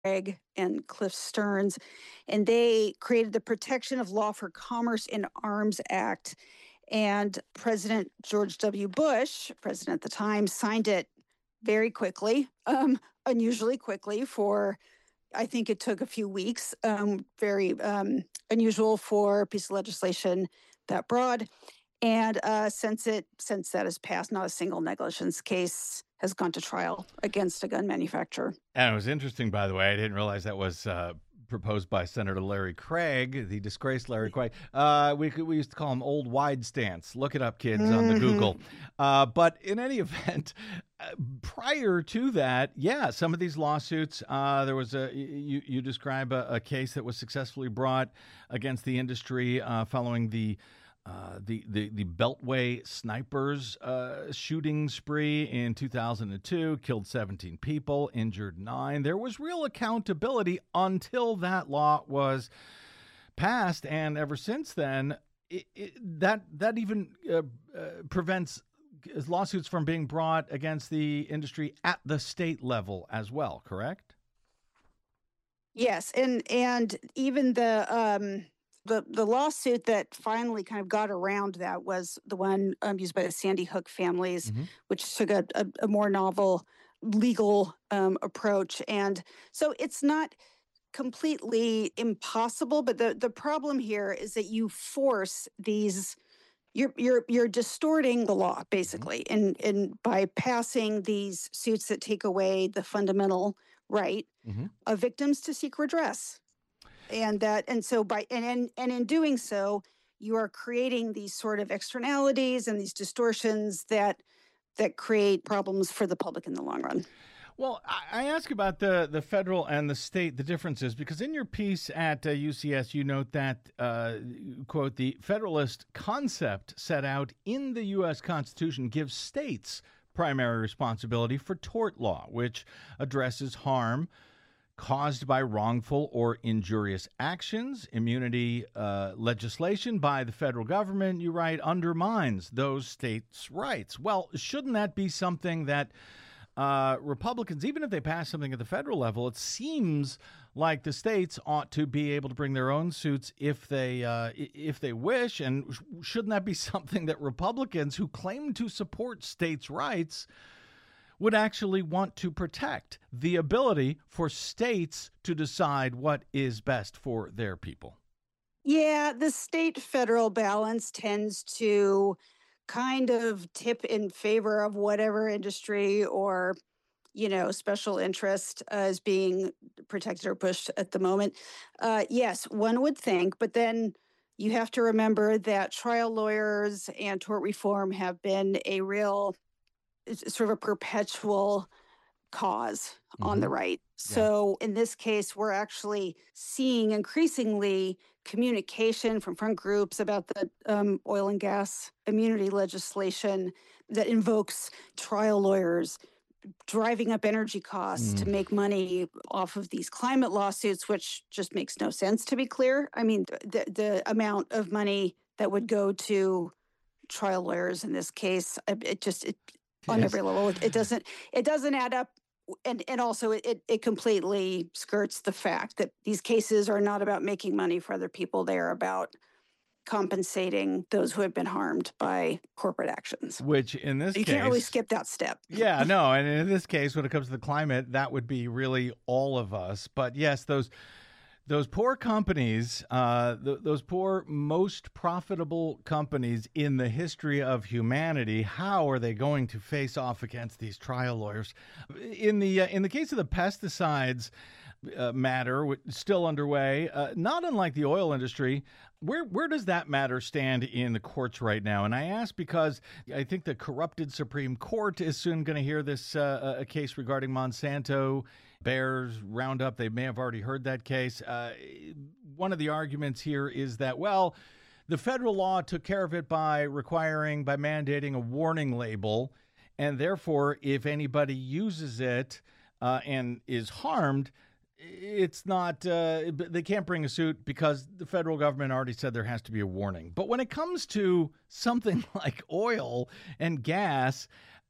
Craig and Cliff Stearns, and they created the Protection of Law for Commerce in Arms Act. And President George W. Bush, president at the time, signed it very quickly, unusually quickly for, I think it took a few weeks, very unusual for a piece of legislation that broad. And since that has passed, not a single negligence case has gone to trial against a gun manufacturer. And it was interesting, by the way. I didn't realize that was proposed by Senator Larry Craig, the disgraced Larry Craig. We used to call him Old Wide Stance. Look it up, kids, on the Google. But in any event, prior to that, yeah, some of these lawsuits, there was you describe a case that was successfully brought against the industry following the Beltway snipers shooting spree in 2002 killed 17 people, injured 9. There was real accountability until that law was passed, and ever since then, that even prevents lawsuits from being brought against the industry at the state level as well. Correct? Yes, and even the lawsuit that finally kind of got around that was the one used by the Sandy Hook families, which took a more novel legal approach. And so it's not completely impossible, but the problem here is that you force these. You're distorting the law basically, in by passing these suits that take away the fundamental right of victims to seek redress. And in doing so, you are creating these sort of externalities and these distortions that create problems for the public in the long run. Well, I ask about the federal and the state, the differences, because in your piece at UCS, you note that, quote, the Federalist concept set out in the U.S. Constitution gives states primary responsibility for tort law, which addresses harm caused by wrongful or injurious actions. Immunity legislation by the federal government, you write, undermines those states' rights. Well, shouldn't that be something that Republicans, even if they pass something at the federal level, it seems like the states ought to be able to bring their own suits if they wish. And shouldn't that be something that Republicans who claim to support states' rights would actually want to protect, the ability for states to decide what is best for their people? Yeah, the state-federal balance tends to kind of tip in favor of whatever industry or, special interest is being protected or pushed at the moment. Yes, one would think, but then you have to remember that trial lawyers and tort reform have been a real sort of a perpetual cause on the right. So in this case, we're actually seeing increasingly communication from front groups about the oil and gas immunity legislation that invokes trial lawyers driving up energy costs to make money off of these climate lawsuits, which just makes no sense, to be clear. I mean, the amount of money that would go to trial lawyers in this case, on every level, it doesn't add up. And also it completely skirts the fact that these cases are not about making money for other people. They are about compensating those who have been harmed by corporate actions. Which in this You case, can't really skip that step. Yeah, no. And in this case, when it comes to the climate, that would be really all of us. But yes, those poor companies, those poor, most profitable companies in the history of humanity, how are they going to face off against these trial lawyers? In the case of the pesticides matter, still underway, not unlike the oil industry, where does that matter stand in the courts right now? And I ask because I think the corrupted Supreme Court is soon going to hear this a case regarding Monsanto, Bayer's Roundup. They may have already heard that case. One of the arguments here is that, well, the federal law took care of it by mandating a warning label. And therefore, if anybody uses it and is harmed, it's not, they can't bring a suit because the federal government already said there has to be a warning. But when it comes to something like oil and gas,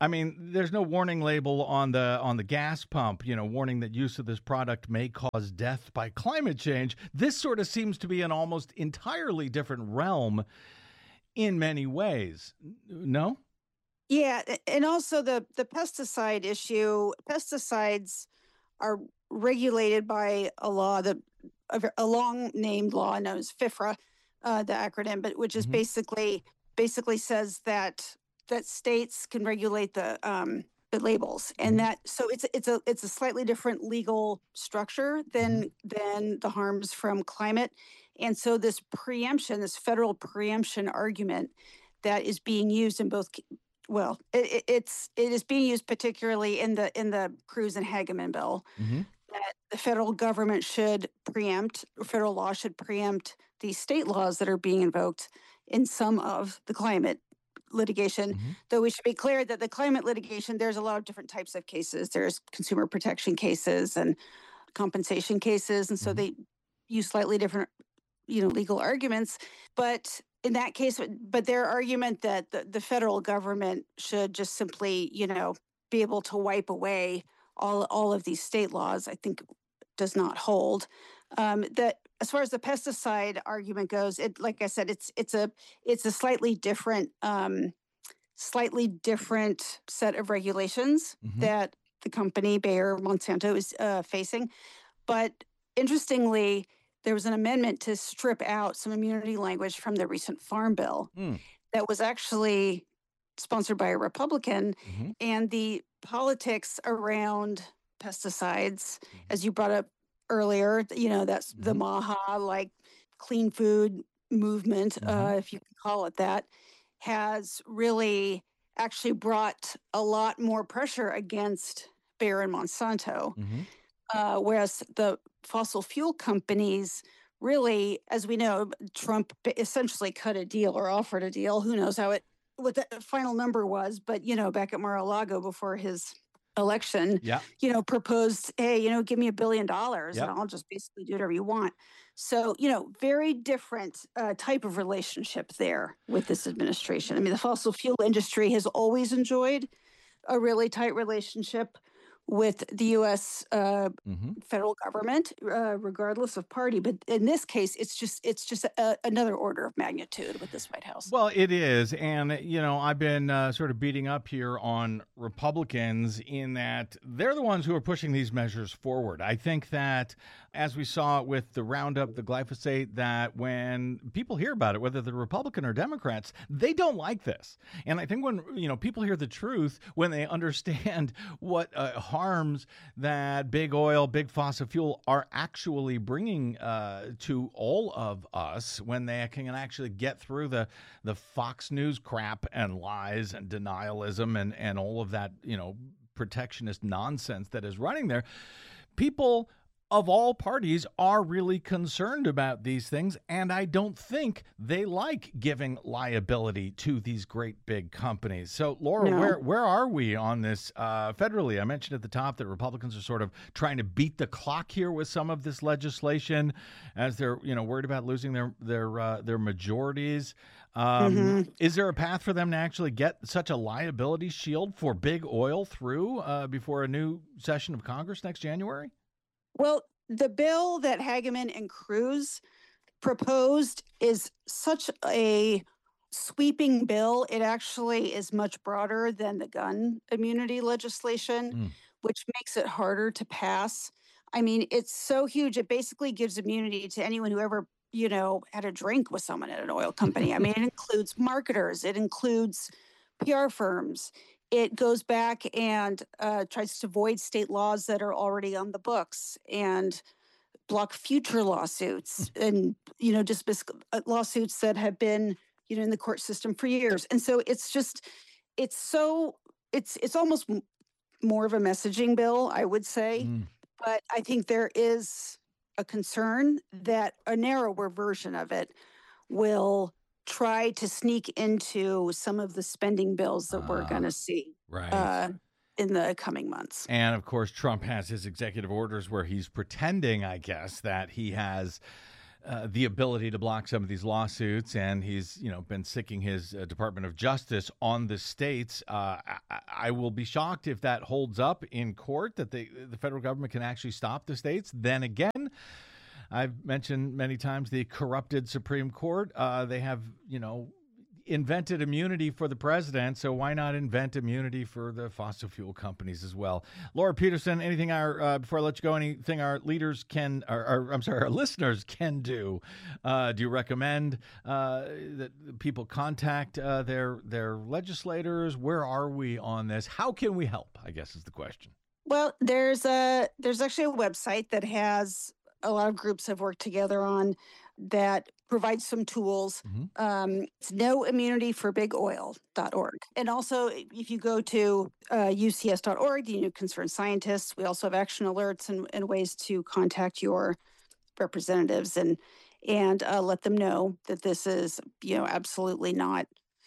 I mean, there's no warning label on the gas pump, warning that use of this product may cause death by climate change. This sort of seems to be an almost entirely different realm in many ways. No? Yeah, and also the pesticide issue. Pesticides are regulated by a law, a long named law known as FIFRA, the acronym, but which is Mhm. basically says that states can regulate the labels, and Mhm. that so it's a slightly different legal structure Mhm. than the harms from climate, and so this federal preemption argument that is being used in both. Well, it is being used particularly in the Cruz and Hageman bill, Mhm. that the federal government should preempt, or federal law should preempt these state laws that are being invoked in some of the climate litigation. Mhm. Though we should be clear that the climate litigation, there's a lot of different types of cases. There's consumer protection cases and compensation cases. And so Mhm. they use slightly different, legal arguments. But in that case, but their argument that the federal government should just simply, be able to wipe away all of these state laws, I think does not hold. That as far as the pesticide argument goes, it like I said, it's a slightly different set of regulations Mhm. that the company Bayer Monsanto is facing. But interestingly, there was an amendment to strip out some immunity language from the recent farm bill Mm. that was actually sponsored by a Republican, Mhm. and the politics around pesticides, Mhm. as you brought up earlier, that's the Mhm. MAHA, like clean food movement, Mhm. if you can call it that, has really actually brought a lot more pressure against Bayer and Monsanto. Mhm. Whereas the fossil fuel companies really, as we know, Trump essentially cut a deal or offered a deal. Who knows what the final number was, but back at Mar-a-Lago before his election, Yeah. proposed, hey, give me $1 billion and Yep. I'll just basically do whatever you want. So, very different type of relationship there with this administration. I mean, the fossil fuel industry has always enjoyed a really tight relationship with the U.S. Mhm. Federal government, regardless of party. But in this case, it's just another order of magnitude with this White House. Well, it is. And, I've been sort of beating up here on Republicans in that they're the ones who are pushing these measures forward. I think that, as we saw with the Roundup, the glyphosate, that when people hear about it, whether they're Republican or Democrats, they don't like this. And I think when, people hear the truth, when they understand what harms that big oil, big fossil fuel are actually bringing to all of us, when they can actually get through the Fox News crap and lies and denialism and all of that, protectionist nonsense that is running there, people of all parties are really concerned about these things, and I don't think they like giving liability to these great big companies. So, Laura, No. where are we on this federally? I mentioned at the top that Republicans are sort of trying to beat the clock here with some of this legislation, as they're worried about losing their majorities. Hmm. Is there a path for them to actually get such a liability shield for big oil through before a new session of Congress next January? Well, the bill that Hageman and Cruz proposed is such a sweeping bill. It actually is much broader than the gun immunity legislation, Mm. which makes it harder to pass. I mean, it's so huge. It basically gives immunity to anyone who ever, had a drink with someone at an oil company. I mean, it includes marketers, it includes PR firms. It goes back and tries to void state laws that are already on the books and block future lawsuits and lawsuits that have been in the court system for years. And so it's so it's almost more of a messaging bill, I would say. Mm. But I think there is a concern that a narrower version of it will try to sneak into some of the spending bills that we're going to see Right. uh, in the coming months. And of course, Trump has his executive orders where he's pretending, I guess, that he has the ability to block some of these lawsuits, and he's been sicking his Department of Justice on the states. I will be shocked if that holds up in court, that the federal government can actually stop the states. Then again, I've mentioned many times the corrupted Supreme Court. They have invented immunity for the president, so why not invent immunity for the fossil fuel companies as well? Laura Peterson, anything before I let you go, anything our leaders can, our listeners can do? Do you recommend that people contact their legislators? Where are we on this? How can we help, I guess is the question. Well, there's actually a website that has a lot of groups have worked together on that provides some tools. It's noimmunityforbigoil.org. And also, if you go to ucs.org, the Union of Concerned Scientists, we also have action alerts and ways to contact your representatives and let them know that this is, absolutely not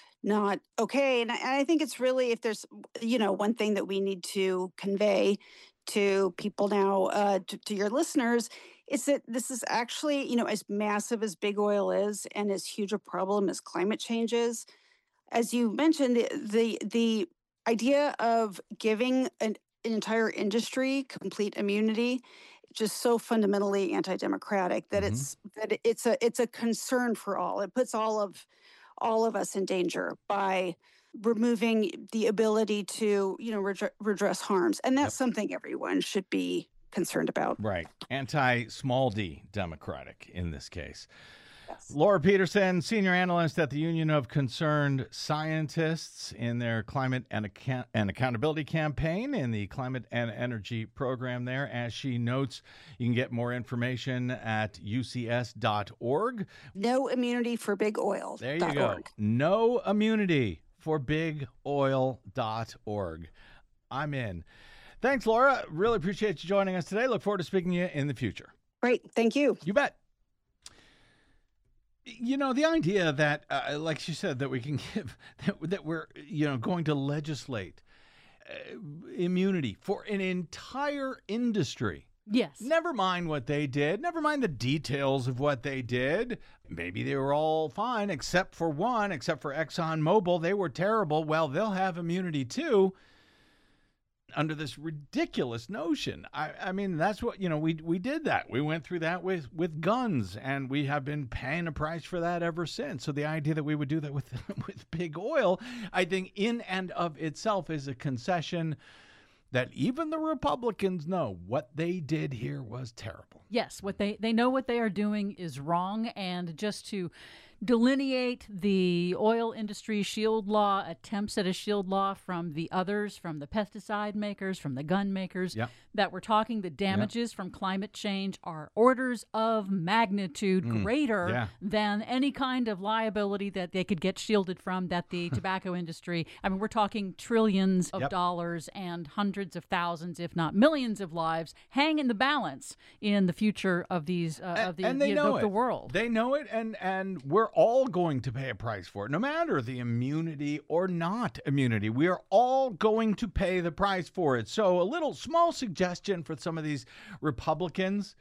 okay. And I think it's really, if there's, one thing that we need to convey to people now, to your listeners, is that this is actually, as massive as big oil is and as huge a problem as climate change is. As you mentioned, the idea of giving an entire industry complete immunity just so fundamentally anti-democratic that it's a concern for all. It puts all of us in danger by removing the ability to redress harms, and that's something everyone should be concerned about. Right. Anti-small d democratic in this case. Yes. Laura Peterson, senior analyst at the Union of Concerned Scientists, in their climate and accountability campaign in the climate and energy program there. As she notes, you can get more information at ucs.org. Noimmunityforbigoil.org. There you go. Noimmunityforbigoil.org. I'm in. Thanks, Laura. Really appreciate you joining us today. Look forward to speaking to you in the future. Great. Thank you. You bet. The idea that, like she said, that we can give, that we're, going to legislate immunity for an entire industry. Yes. Never mind what they did. Never mind the details of what they did. Maybe they were all fine, except for one, except for ExxonMobil. They were terrible. Well, they'll have immunity too, under this ridiculous notion. I mean, that's what, we did that. We went through that with guns, and we have been paying a price for that ever since. So the idea that we would do that with big oil, I think in and of itself is a concession that even the Republicans know what they did here was terrible. Yes, what they know what they are doing is wrong, and just to delineate the oil industry shield law, attempts at a shield law from the others, from the pesticide makers, from the gun makers, that we're talking the damages from climate change are orders of magnitude greater than any kind of liability that they could get shielded from, that the tobacco industry, I mean, we're talking trillions of dollars and hundreds of thousands, if not millions of lives hang in the balance in the future of these, the world. They know it, and we're all going to pay a price for it, no matter the immunity or not immunity. We are all going to pay the price for it. So a little small suggestion for some of these Republicans,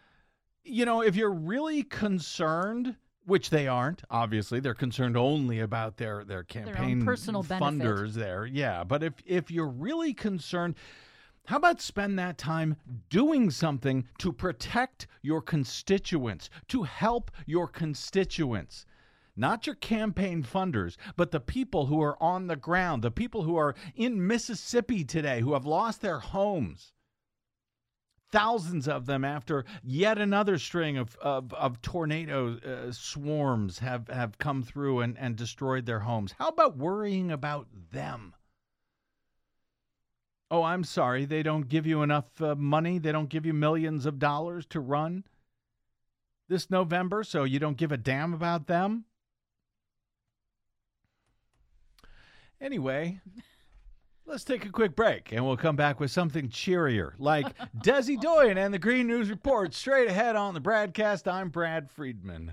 if you're really concerned, which they aren't, obviously, they're concerned only about their campaign personal funders there. Yeah, but if you're really concerned, how about spend that time doing something to protect your constituents, to help your constituents? Not your campaign funders, but the people who are on the ground, the people who are in Mississippi today, who have lost their homes. Thousands of them after yet another string of tornado swarms have come through and destroyed their homes. How about worrying about them? Oh, I'm sorry, they don't give you enough money? They don't give you millions of dollars to run this November, so you don't give a damn about them? Anyway, let's take a quick break, and we'll come back with something cheerier, like Desi Doyen and the Green News Report. Straight ahead on the BradCast, I'm Brad Friedman.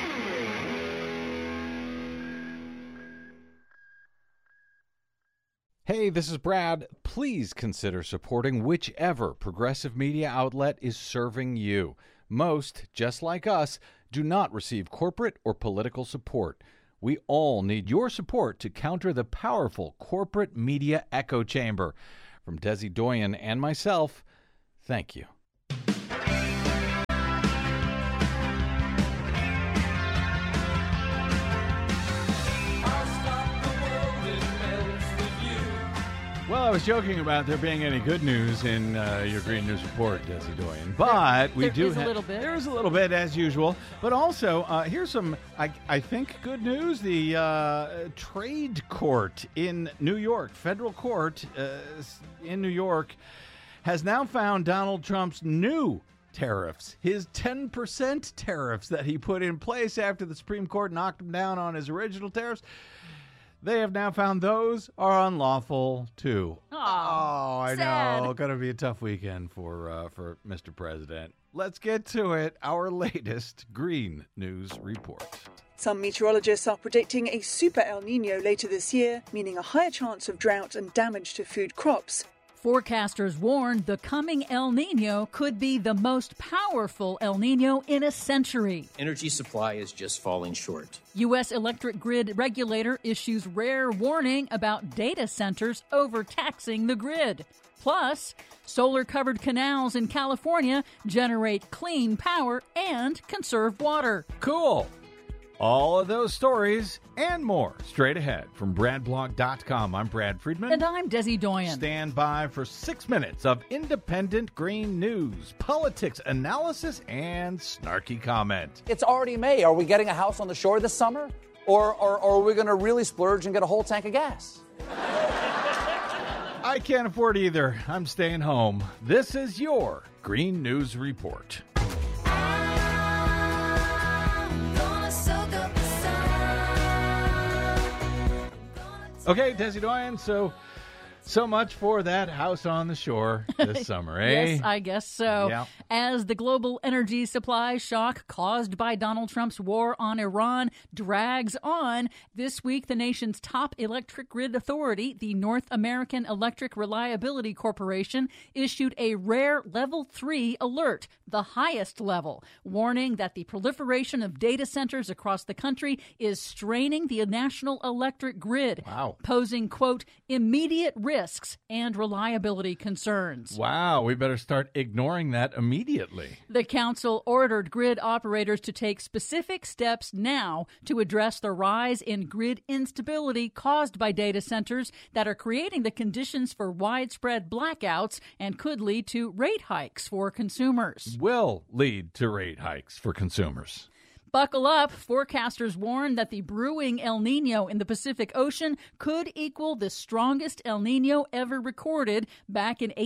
Hey, this is Brad. Please consider supporting whichever progressive media outlet is serving you. Most, just like us, do not receive corporate or political support. We all need your support to counter the powerful corporate media echo chamber. From Desi Doyen and myself, thank you. Well, I was joking about there being any good news in your Green News Report, Desi Doyen, but there is a little bit. There is a little bit, as usual. But also, here's some, I think, good news. The trade court in New York, federal court in New York, has now found Donald Trump's new tariffs, his 10% tariffs that he put in place after the Supreme Court knocked him down on his original tariffs. They have now found those are unlawful, too. I sad. know. Going to be a tough weekend for Mr. President. Let's get to it. Our latest Green News Report. Some meteorologists are predicting a super El Nino later this year, meaning a higher chance of drought and damage to food crops. Forecasters warn the coming El Nino could be the most powerful El Nino in a century. Energy supply is just falling short. U.S. electric grid regulator issues rare warning about data centers overtaxing the grid. Plus, solar-covered canals in California generate clean power and conserve water. Cool. All of those stories and more straight ahead from BradBlog.com. I'm Brad Friedman. And I'm Desi Doyen. Stand by for 6 minutes of independent green news, politics, analysis, and snarky comment. It's already May. Are we getting a house on the shore this summer? Or are we going to really splurge and get a whole tank of gas? I can't afford either. I'm staying home. This is your Green News Report. Okay, Desi Doyen, so much for that house on the shore this summer, eh? Yes, I guess so. Yeah. As the global energy supply shock caused by Donald Trump's war on Iran drags on, this week the nation's top electric grid authority, the North American Electric Reliability Corporation, issued a rare Level 3 alert, the highest level, warning that the proliferation of data centers across the country is straining the national electric grid, posing, quote, immediate risks and reliability concerns. Wow, we better start ignoring that immediately. The council ordered grid operators to take specific steps now to address the rise in grid instability caused by data centers that are creating the conditions for widespread blackouts and could lead to rate hikes for consumers. Will lead to rate hikes for consumers. Buckle up. Forecasters warn that the brewing El Nino in the Pacific Ocean could equal the strongest El Nino ever recorded back in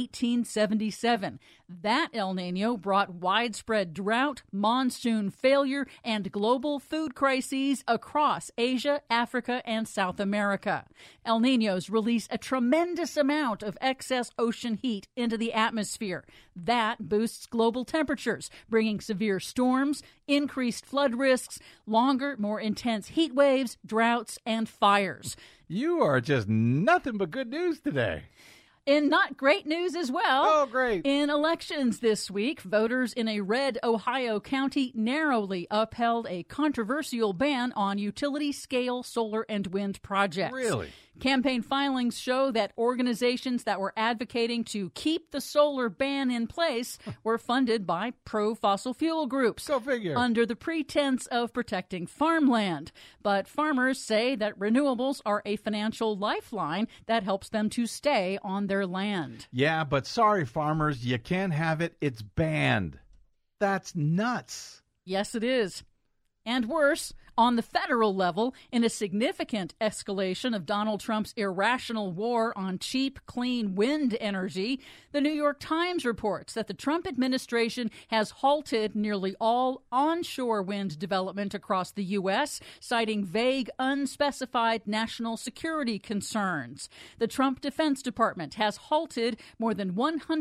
1877. That El Nino brought widespread drought, monsoon failure, and global food crises across Asia, Africa, and South America. El Ninos release a tremendous amount of excess ocean heat into the atmosphere. That boosts global temperatures, bringing severe storms, increased flood risks, longer, more intense heat waves, droughts, and fires. You are just nothing but good news today. In not great news as well. Oh, great. In elections this week, voters in a red Ohio county narrowly upheld a controversial ban on utility-scale solar and wind projects. Really? Campaign filings show that organizations that were advocating to keep the solar ban in place were funded by pro-fossil fuel groups. Go figure. Under the pretense of protecting farmland. But farmers say that renewables are a financial lifeline that helps them to stay on their land. Yeah, but sorry, farmers, you can't have it. It's banned. That's nuts. Yes, it is. And worse, on the federal level, in a significant escalation of Donald Trump's irrational war on cheap, clean wind energy, the New York Times reports that the Trump administration has halted nearly all onshore wind development across the U.S., citing vague, unspecified national security concerns. The Trump Defense Department has halted more than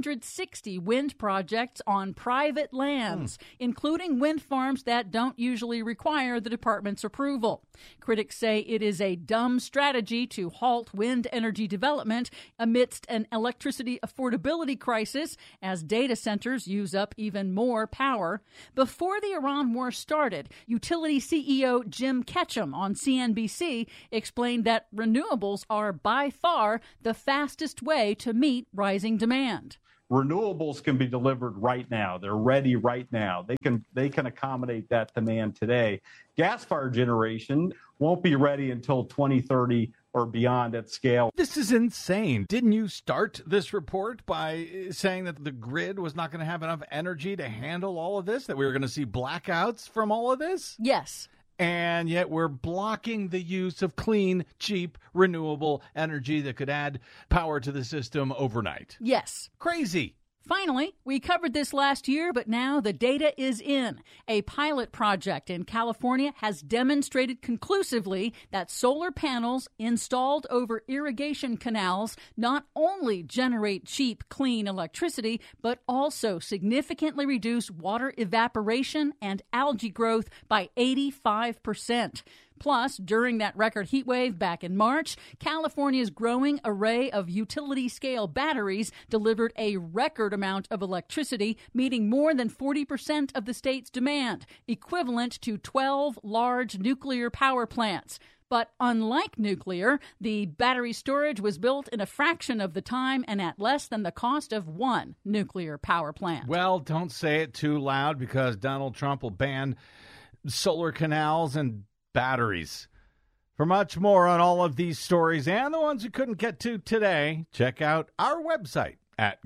160 wind projects on private lands, including wind farms that don't usually require the Department Department's approval. Critics say it is a dumb strategy to halt wind energy development amidst an electricity affordability crisis as data centers use up even more power. Before the Iran war started, utility CEO Jim Ketchum on CNBC explained that renewables are by far the fastest way to meet rising demand. Renewables can be delivered right now. They're ready right now. They can accommodate that demand today. Gas-fired generation won't be ready until 2030 or beyond at scale. This is insane. Didn't you start this report by saying that the grid was not going to have enough energy to handle all of this, that we were going to see blackouts from all of this? Yes. And yet we're blocking the use of clean, cheap, renewable energy that could add power to the system overnight. Yes. Crazy. Finally, we covered this last year, but now the data is in. A pilot project in California has demonstrated conclusively that solar panels installed over irrigation canals not only generate cheap, clean electricity, but also significantly reduce water evaporation and algae growth by 85%. Plus, during that record heat wave back in March, California's growing array of utility-scale batteries delivered a record amount of electricity, meeting more than 40% of the state's demand, equivalent to 12 large nuclear power plants. But unlike nuclear, the battery storage was built in a fraction of the time and at less than the cost of one nuclear power plant. Well, don't say it too loud because Donald Trump will ban solar canals and batteries. For much more on all of these stories and the ones we couldn't get to today, check out our website at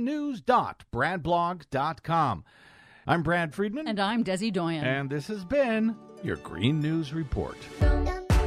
greennews.bradblog.com. I'm Brad Friedman. And I'm Desi Doyen. And this has been your Green News Report.